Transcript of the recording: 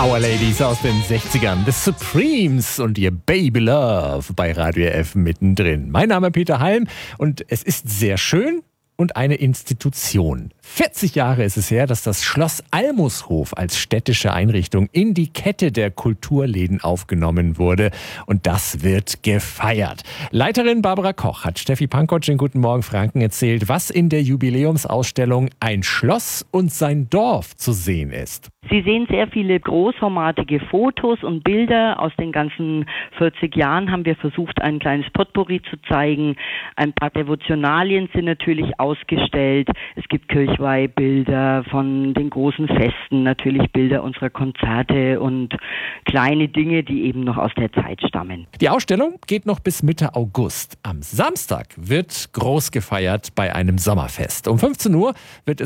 Power Ladies aus den 60ern, The Supremes und ihr Baby Love bei Radio F mittendrin. Mein Name ist Peter Halm und es ist sehr schön und eine Institution. 40 Jahre ist es her, dass das Schloss Almushof als städtische Einrichtung in die Kette der Kulturläden aufgenommen wurde. Und das wird gefeiert. Leiterin Barbara Koch hat Steffi Pankotsch in Guten Morgen Franken erzählt, was in der Jubiläumsausstellung Ein Schloss und sein Dorf zu sehen ist. Sie sehen sehr viele großformatige Fotos und Bilder. Aus den ganzen 40 Jahren haben wir versucht, ein kleines Potpourri zu zeigen. Ein paar Devotionalien sind natürlich ausgestellt. Es gibt Kirchweihbilder von den großen Festen, natürlich Bilder unserer Konzerte und kleine Dinge, die eben noch aus der Zeit stammen. Die Ausstellung geht noch bis Mitte August. Am Samstag wird groß gefeiert bei einem Sommerfest. Um 15 Uhr wird